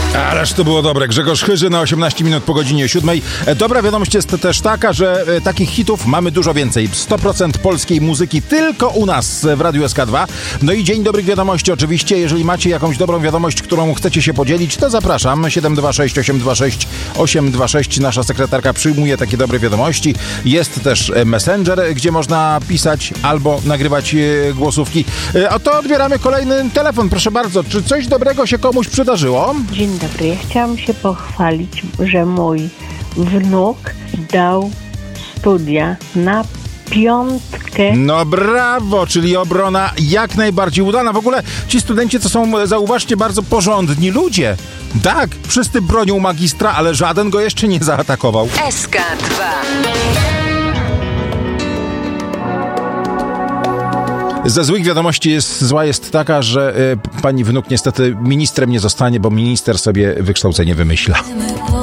Ależ to było dobre. Grzegorz Chyży na 18 minut po godzinie 7. Dobra wiadomość jest też taka, że takich hitów mamy dużo więcej. 100% polskiej muzyki tylko u nas w Radiu SK2. No i dzień dobrych wiadomości oczywiście. Jeżeli macie jakąś dobrą wiadomość, którą chcecie się podzielić, to zapraszam. 726 826 826. Nasza sekretarka przyjmuje takie dobre wiadomości. Jest też Messenger, gdzie można pisać albo nagrywać głosówki. Oto odbieramy kolejny telefon. Proszę bardzo, czy coś dobrego się komuś przydarzyło? Dzień dobry, ja chciałam się pochwalić, że mój wnuk dał studia na 5. No brawo, czyli obrona jak najbardziej udana. W ogóle ci studenci to są, zauważcie, bardzo porządni ludzie. Tak, wszyscy bronią magistra, ale żaden go jeszcze nie zaatakował. SK2. Ze złych wiadomości zła jest taka, że pani wnuk niestety ministrem nie zostanie, bo minister sobie wykształcenie wymyśla.